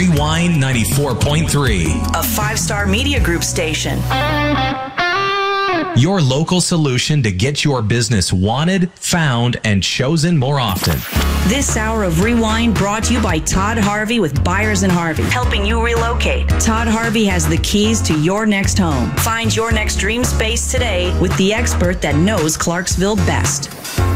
Rewind 94.3. A 5-star media group station. Your local solution to get your business wanted, found, and chosen more often. This hour of Rewind brought to you by Todd Harvey with Byers & Harvey, helping you relocate. Todd Harvey has the keys to your next home. Find your next dream space today with the expert that knows Clarksville best.